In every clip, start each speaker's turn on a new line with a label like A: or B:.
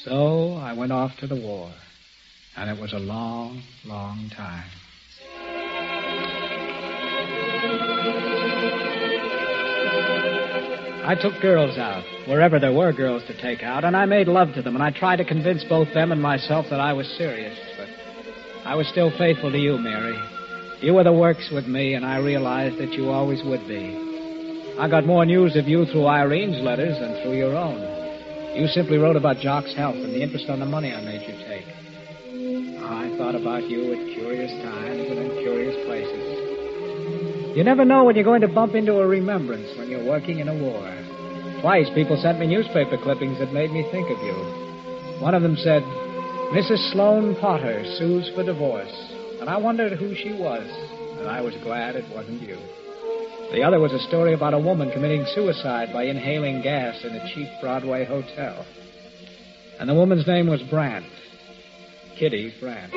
A: So I went off to the war, and it was a long, long time. I took girls out, wherever there were girls to take out, and I made love to them, and I tried to convince both them and myself that I was serious, but I was still faithful to you, Mary. You were the works with me, and I realized that you always would be. I got more news of you through Irene's letters than through your own. You simply wrote about Jock's health and the interest on the money I made you take. I thought about you at curious times and in curious places. You never know when you're going to bump into a remembrance when you're working in a war. Twice people sent me newspaper clippings that made me think of you. One of them said, Mrs. Sloane Potter sues for divorce. And I wondered who she was, and I was glad it wasn't you. The other was a story about a woman committing suicide by inhaling gas in a cheap Broadway hotel. And the woman's name was Brandt. Kitty Brandt.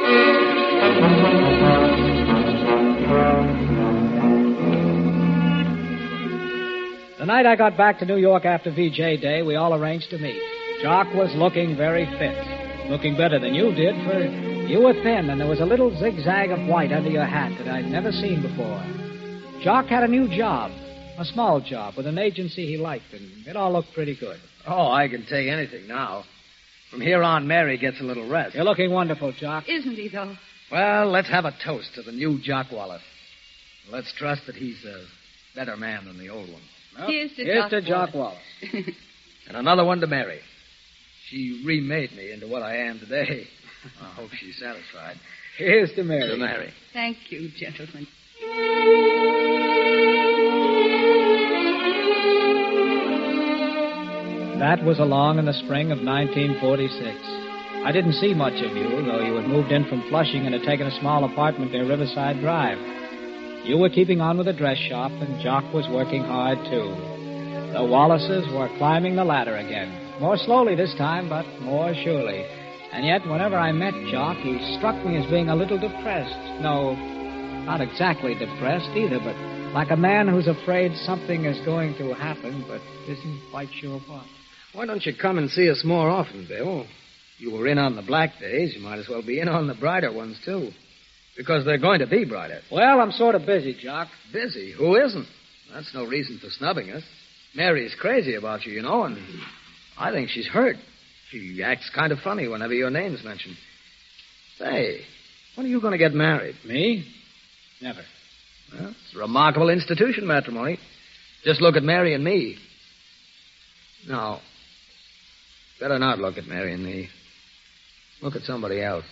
A: The night I got back to New York after VJ Day, we all arranged to meet. Jock was looking very fit. Looking better than you did, for you were thin, and there was a little zigzag of white under your hat that I'd never seen before. Jock had a new job, a small job, with an agency he liked, and it all looked pretty good.
B: Oh, I can take anything now. From here on, Mary gets a little rest.
A: You're looking wonderful, Jock.
C: Isn't he, though?
B: Well, let's have a toast to the new Jock Wallace. Let's trust that he's a better man than the old one.
A: Well,
C: Here's to
A: Jock Wallace.
B: And another one to Mary. She remade me into what I am today. I hope she's satisfied.
A: Here's to Mary.
B: To Mary.
C: Thank you, gentlemen.
A: That was along in the spring of 1946. I didn't see much of you, though you had moved in from Flushing and had taken a small apartment near Riverside Drive. You were keeping on with the dress shop, and Jock was working hard, too. The Wallaces were climbing the ladder again. More slowly this time, but more surely. And yet, whenever I met Jock, he struck me as being a little depressed. No, not exactly depressed either, but like a man who's afraid something is going to happen, but isn't quite sure what.
B: Why don't you come and see us more often, Bill? You were in on the black days. You might as well be in on the brighter ones, too. Because they're going to be brighter.
A: Well, I'm sort of busy, Jock.
B: Busy? Who isn't? That's no reason for snubbing us. Mary's crazy about you, you know, and I think she's hurt. She acts kind of funny whenever your name's mentioned. Say, when are you going to get married?
A: Me? Never.
B: Well, it's a remarkable institution, matrimony. Just look at Mary and me. No. Better not look at Mary and me. Look at somebody else.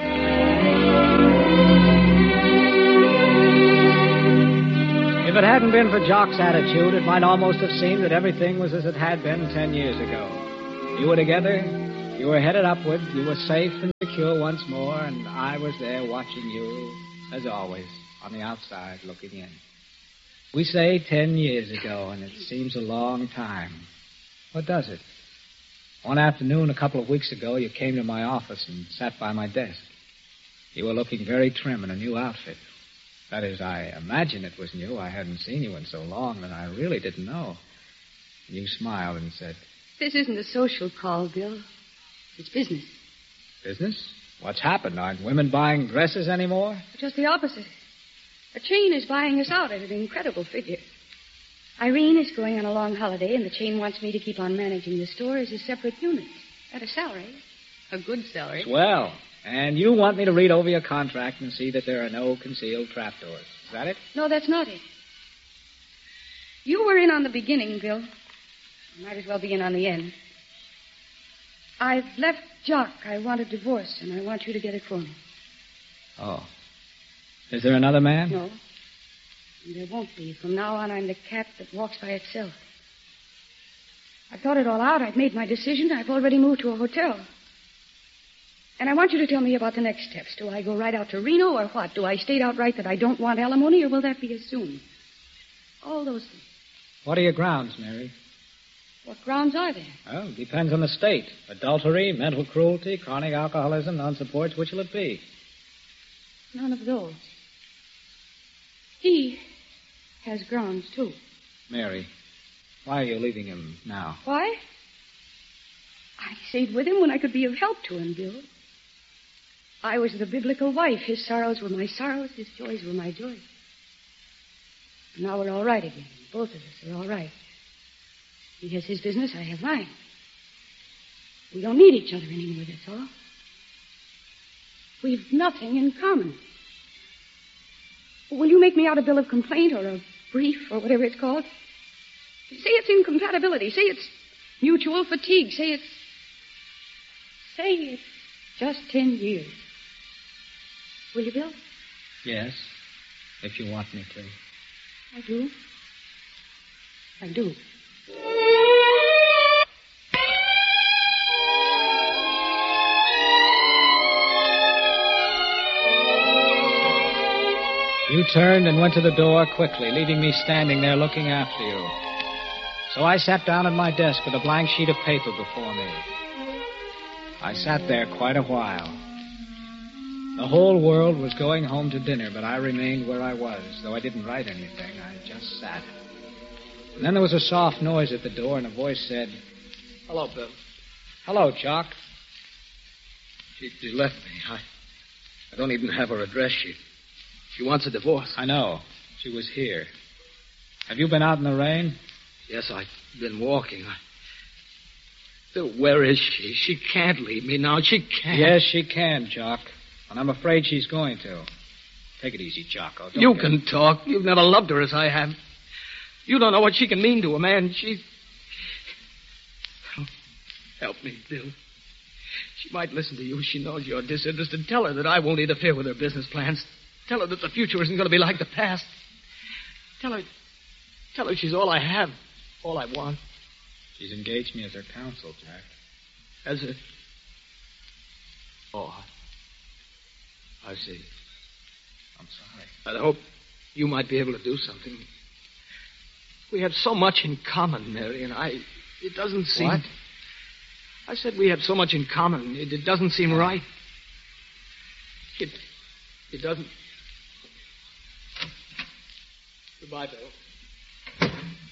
A: If it hadn't been for Jock's attitude, it might almost have seemed that everything was as it had been 10 years ago. You were together, you were headed upward, you were safe and secure once more, and I was there watching you, as always, on the outside looking in. We say 10 years ago, and it seems a long time. What does it? One afternoon a couple of weeks ago, you came to my office and sat by my desk. You were looking very trim in a new outfit. That is, I imagine it was new. I hadn't seen you in so long that I really didn't know. And you smiled and said,
C: This isn't a social call, Bill. It's business.
A: Business? What's happened? Aren't women buying dresses anymore?
C: Just the opposite. The chain is buying us out at an incredible figure. Irene is going on a long holiday, and the chain wants me to keep on managing the store as a separate unit. At a salary. A good salary.
A: Swell. And you want me to read over your contract and see that there are no concealed trapdoors. Is that it?
C: No, that's not it. You were in on the beginning, Bill. You might as well be in on the end. I've left Jock. I want a divorce, and I want you to get it for me.
A: Oh. Is there another man?
C: No. And there won't be. From now on, I'm the cat that walks by itself. I've thought it all out. I've made my decision. I've already moved to a hotel. And I want you to tell me about the next steps. Do I go right out to Reno or what? Do I state outright that I don't want alimony, or will that be assumed? All those things.
A: What are your grounds, Mary?
C: What grounds are there?
A: Well, depends on the state. Adultery, mental cruelty, chronic alcoholism, non-supports. Which will it be?
C: None of those. He has grounds, too.
A: Mary, why are you leaving him now?
C: Why? I stayed with him when I could be of help to him, Bill. I was the biblical wife. His sorrows were my sorrows. His joys were my joys. Now we're all right again. Both of us are all right. He has his business, I have mine. We don't need each other anymore, that's all. We've nothing in common. Will you make me out a bill of complaint or a brief or whatever it's called? Say it's incompatibility. Say it's mutual fatigue. Say it's just 10 years. Will you, Bill?
A: Yes, if you want me to.
C: I do. I do.
A: You turned and went to the door quickly, leaving me standing there looking after you. So I sat down at my desk with a blank sheet of paper before me. I sat there quite a while. The whole world was going home to dinner, but I remained where I was, though I didn't write anything. I just sat. And then there was a soft noise at the door, and a voice said,
B: Hello, Bill.
A: Hello, Jock.
B: She left me. I don't even have her address sheet. She wants a divorce.
A: I know. She was here. Have you been out in the rain?
B: Yes, I've been walking. Bill, where is she? She can't leave me now. She can't.
A: Yes, she can, Jock. And I'm afraid she's going to. Take it easy, Jocko.
B: You can talk. You've never loved her as I have. You don't know what she can mean to a man. Help me, Bill. She might listen to you. She knows you're disinterested. Tell her that I won't interfere with her business plans. Tell her that the future isn't going to be like the past. Tell her she's all I have, all I want.
A: She's engaged me as her counsel, Jack.
B: As a... Oh, I see.
A: I'm sorry.
B: I hope you might be able to do something. We have so much in common, Mary and I. It doesn't seem...
A: What?
B: I said we have so much in common. It doesn't seem right. It doesn't... Goodbye, Bill.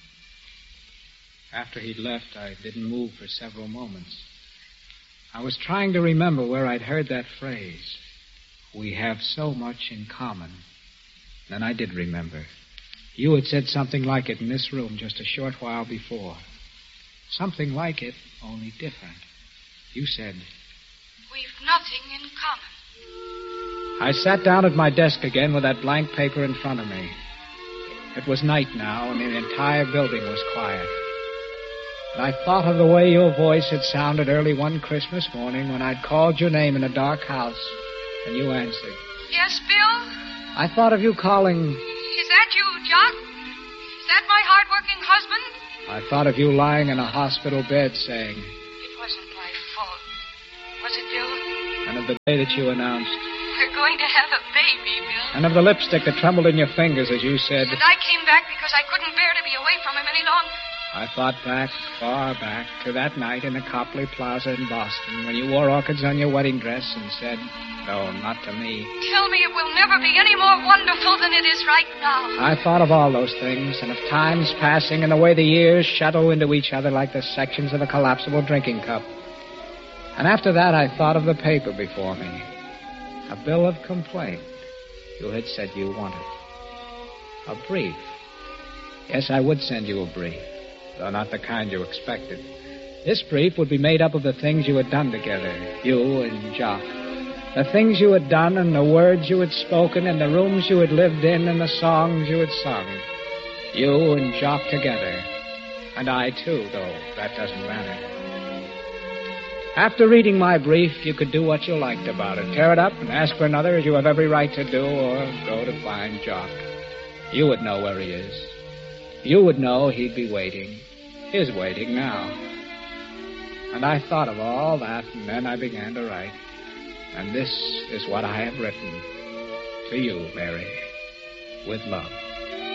A: After he'd left, I didn't move for several moments. I was trying to remember where I'd heard that phrase. We have so much in common. Then I did remember. You had said something like it in this room just a short while before. Something like it, only different. You said...
C: We've nothing in common.
A: I sat down at my desk again with that blank paper in front of me. It was night now, and the entire building was quiet. And I thought of the way your voice had sounded early one Christmas morning when I'd called your name in a dark house, and you answered.
C: Yes, Bill?
A: I thought of you calling...
C: Is that you, Jock? Is that my hard-working husband?
A: I thought of you lying in a hospital bed saying...
C: It wasn't my fault. Was it, Bill?
A: And of the day that you announced...
C: We're going to have a baby, Bill.
A: And of the lipstick that trembled in your fingers as you said...
C: And I came back because I couldn't bear to be away from him any longer.
A: I thought back, far back, to that night in the Copley Plaza in Boston when you wore orchids on your wedding dress and said, no, not to me.
C: Tell me it will never be any more wonderful than it is right now.
A: I thought of all those things and of times passing and the way the years shuttle into each other like the sections of a collapsible drinking cup. And after that, I thought of the paper before me. A bill of complaint you had said you wanted. A brief. Yes, I would send you a brief, though not the kind you expected. This brief would be made up of the things you had done together, you and Jock. The things you had done and the words you had spoken and the rooms you had lived in and the songs you had sung. You and Jock together. And I, too, though that doesn't matter. After reading my brief, you could do what you liked about it. Tear it up and ask for another, as you have every right to do, or go to find Jock. You would know where he is. You would know he'd be waiting. Is waiting now. And I thought of all that, and then I began to write. And this is what I have written. To you, Mary, with love.